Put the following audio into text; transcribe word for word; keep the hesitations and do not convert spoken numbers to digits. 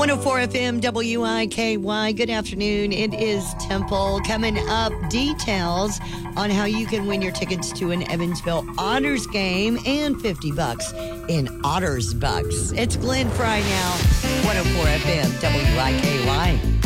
one oh four F M W I K Y. Good afternoon. It is Temple. Coming up, details on how you can win your tickets to an Evansville Otters game and fifty bucks in Otters Bucks. It's Glenn Fry now. one oh four F M W I K Y.